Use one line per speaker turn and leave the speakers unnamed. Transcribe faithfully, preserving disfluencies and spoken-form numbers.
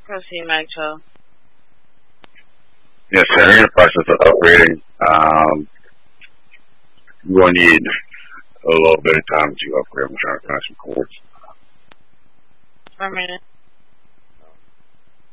Proceed, Maxwell.
Yes, sir. You're in the process of upgrading. Um, you're going to need a little bit of time to upgrade. I'm trying to find some cords.
One minute.